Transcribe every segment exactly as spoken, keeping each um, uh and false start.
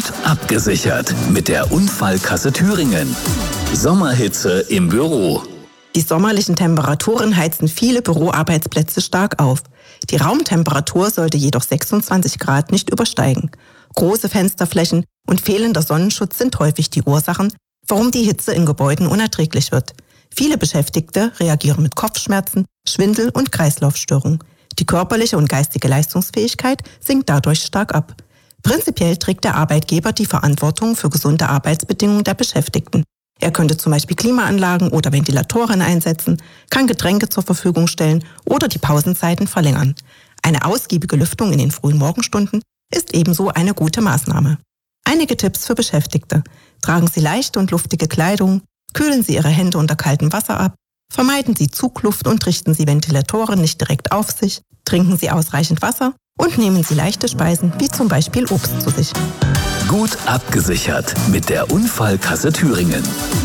Gut abgesichert mit der Unfallkasse Thüringen. Sommerhitze im Büro. Die sommerlichen Temperaturen heizen viele Büroarbeitsplätze stark auf. Die Raumtemperatur sollte jedoch sechsundzwanzig Grad nicht übersteigen. Große Fensterflächen und fehlender Sonnenschutz sind häufig die Ursachen, warum die Hitze in Gebäuden unerträglich wird. Viele Beschäftigte reagieren mit Kopfschmerzen, Schwindel und Kreislaufstörungen. Die körperliche und geistige Leistungsfähigkeit sinkt dadurch stark ab. Prinzipiell trägt der Arbeitgeber die Verantwortung für gesunde Arbeitsbedingungen der Beschäftigten. Er könnte zum Beispiel Klimaanlagen oder Ventilatoren einsetzen, kann Getränke zur Verfügung stellen oder die Pausenzeiten verlängern. Eine ausgiebige Lüftung in den frühen Morgenstunden ist ebenso eine gute Maßnahme. Einige Tipps für Beschäftigte. Tragen Sie leichte und luftige Kleidung, kühlen Sie Ihre Hände unter kaltem Wasser ab, vermeiden Sie Zugluft und richten Sie Ventilatoren nicht direkt auf sich, trinken Sie ausreichend Wasser und nehmen Sie leichte Speisen wie zum Beispiel Obst zu sich. Gut abgesichert mit der Unfallkasse Thüringen.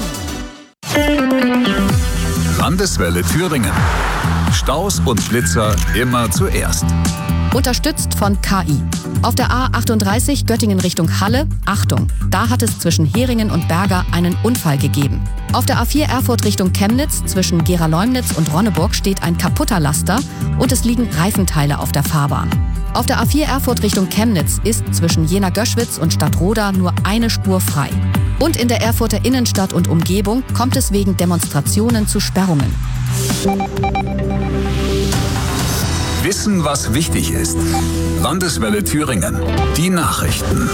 Landeswelle Thüringen. Staus und Blitzer immer zuerst. Unterstützt von K I. Auf der A achtunddreißig Göttingen Richtung Halle, Achtung, da hat es zwischen Heringen und Berger einen Unfall gegeben. Auf der A vier Erfurt Richtung Chemnitz zwischen Gera-Leumnitz und Ronneburg steht ein kaputter Laster und es liegen Reifenteile auf der Fahrbahn. Auf der A vier Erfurt Richtung Chemnitz ist zwischen Jena-Göschwitz und Stadtroda nur eine Spur frei. Und in der Erfurter Innenstadt und Umgebung kommt es wegen Demonstrationen zu Sperrungen. Wissen, was wichtig ist. Landeswelle Thüringen. Die Nachrichten.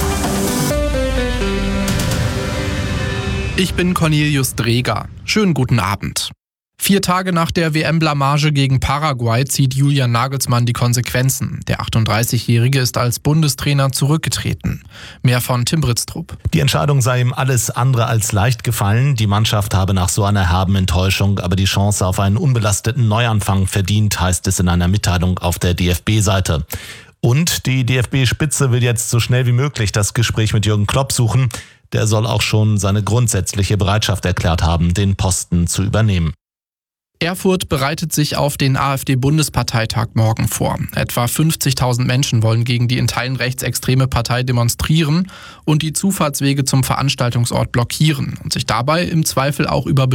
Ich bin Cornelius Dreger. Schönen guten Abend. Vier Tage nach der W M-Blamage gegen Paraguay zieht Julian Nagelsmann die Konsequenzen. Der achtunddreißigjährige ist als Bundestrainer zurückgetreten. Mehr von Tim Britztrup. Die Entscheidung sei ihm alles andere als leicht gefallen. Die Mannschaft habe nach so einer herben Enttäuschung aber die Chance auf einen unbelasteten Neuanfang verdient, heißt es in einer Mitteilung auf der D F B-Seite. Und die D F B-Spitze will jetzt so schnell wie möglich das Gespräch mit Jürgen Klopp suchen. Der soll auch schon seine grundsätzliche Bereitschaft erklärt haben, den Posten zu übernehmen. Erfurt bereitet sich auf den AfD-Bundesparteitag morgen vor. Etwa fünfzigtausend Menschen wollen gegen die in Teilen rechtsextreme Partei demonstrieren und die Zufahrtswege zum Veranstaltungsort blockieren und sich dabei im Zweifel auch über